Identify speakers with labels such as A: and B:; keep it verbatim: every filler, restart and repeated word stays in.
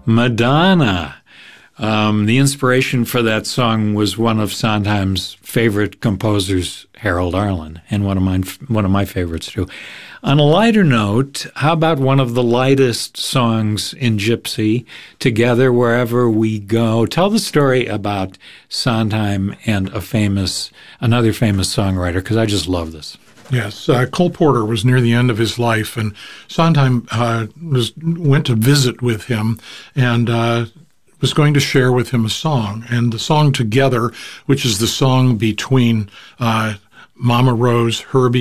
A: Madonna. Um, the inspiration for that song was one of Sondheim's favorite composers, Harold Arlen, and one of mine, one of my favorites too. On a lighter note, how about one of the lightest songs in Gypsy, Together Wherever We Go? Tell the story about Sondheim and a famous, another famous songwriter, because I just love this.
B: Yes, uh, Cole Porter was near the end of his life, and Sondheim uh, was went to visit with him, and uh, was going to share with him a song. And the song Together, which is the song between uh, Mama Rose, Herbie,